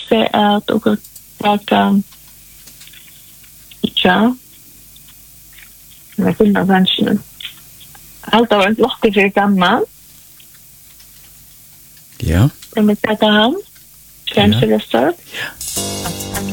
sig att du kan prata med kunna människor. Allt var inte lockat för gammal. Ja. Men med detta han. Känns det så? Ja.